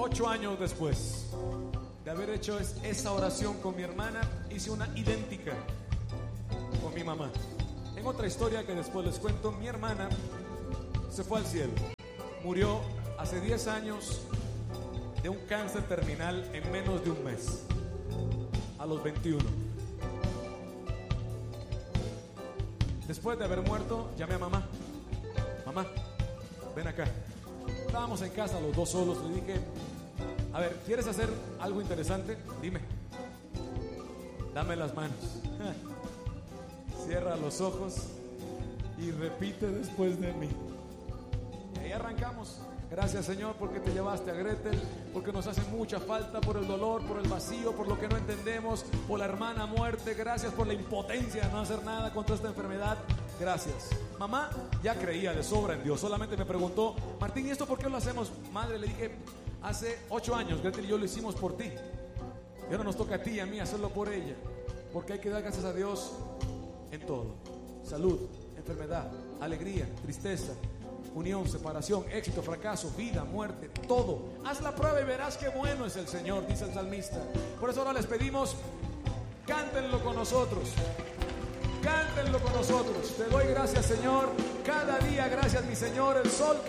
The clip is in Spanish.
8 años después de haber hecho esa oración con mi hermana, hice una idéntica con mi mamá. En otra historia que después les cuento, mi hermana se fue al cielo. Murió hace 10 años de un cáncer terminal en menos de un mes, a los 21. Después de haber muerto, llamé a mamá. Mamá, ven acá. Estábamos en casa los dos solos. Le dije, a ver, ¿quieres hacer algo interesante? Dime. Dame las manos. Cierra los ojos y repite después de mí. Y ahí arrancamos. Gracias, Señor, porque te llevaste a Gretel, porque nos hace mucha falta, por el dolor, por el vacío, por lo que no entendemos, por la hermana muerte. Gracias por la impotencia de no hacer nada contra esta enfermedad. Gracias. Mamá ya creía de sobra en Dios. Solamente me preguntó, Martín, ¿y esto por qué lo hacemos? Madre, le dije, hace 8 años Gretel y yo lo hicimos por ti. Y ahora nos toca a ti y a mí hacerlo por ella. Porque hay que dar gracias a Dios en todo. Salud, enfermedad, alegría, tristeza, unión, separación, éxito, fracaso, vida, muerte, todo. Haz la prueba y verás qué bueno es el Señor, dice el salmista. Por eso ahora les pedimos, cántenlo con nosotros. Cántenlo con nosotros. Te doy gracias, Señor. Cada día, gracias, mi Señor. El sol